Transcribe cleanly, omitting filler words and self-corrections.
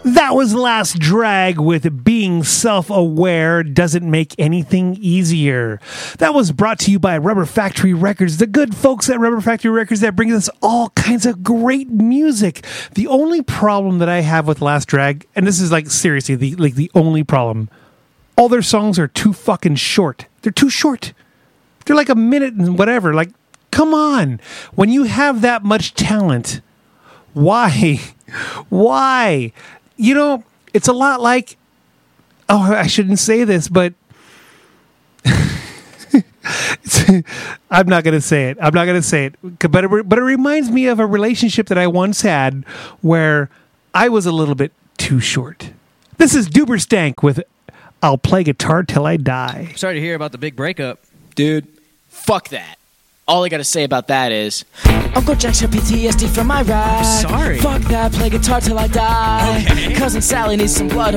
That was Last Drag with Being Self-Aware Doesn't Make Anything Easier. That was brought to you by Rubber Factory Records, the good folks at Rubber Factory Records that bring us all kinds of great music. The only problem that I have with Last Drag, and this is like seriously the only problem, all their songs are too fucking short. They're too short. They're like a minute and whatever. Like, come on. When you have that much talent, why? Why? You know, it's a lot like, oh, I shouldn't say this, but I'm not going to say it. But it reminds me of a relationship that I once had where I was a little bit too short. This is Duberstank with I'll Play Guitar Till I Die. Sorry to hear about the big breakup. Dude, fuck that. All I gotta say about that is Uncle Jack's got PTSD from my ride. I'm sorry. Fuck that, play guitar till I die. Okay. Cousin Sally needs some blood